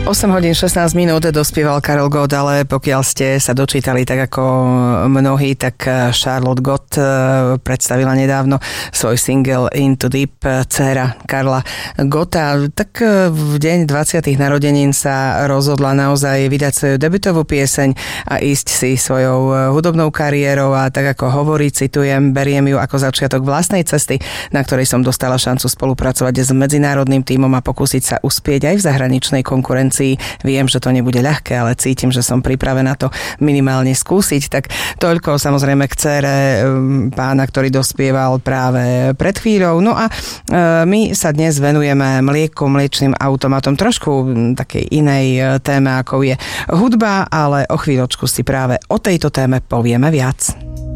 8 hodín 16 minút dospieval Karel Gott, ale pokiaľ ste sa dočítali tak ako mnohí, tak Charlotte Gott predstavila nedávno svoj single Into Deep, dcéra Karla Gotta. Tak v deň 20. narodenín sa rozhodla naozaj vydať svoju debutovú pieseň a ísť si svojou hudobnou kariérou a tak ako hovorí, citujem, beriem ju ako začiatok vlastnej cesty, na ktorej som dostala šancu spolupracovať s medzinárodným tímom a pokúsiť sa uspieť aj v zahraničnej konkurencii. Viem, že to nebude ľahké, ale cítim, že som pripravená to minimálne skúsiť. Tak toľko samozrejme k dcére pána, ktorý dospieval práve pred chvíľou. No a my sa dnes venujeme mliečným automatom, trošku takej inej téme, ako je hudba, ale o chvíľočku si práve o tejto téme povieme viac.